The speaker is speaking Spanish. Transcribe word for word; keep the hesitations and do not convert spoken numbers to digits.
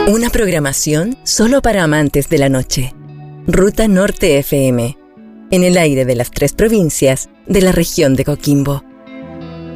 Una programación solo para amantes de la noche. Ruta Norte F M. En el aire de las tres provincias de la región de Coquimbo.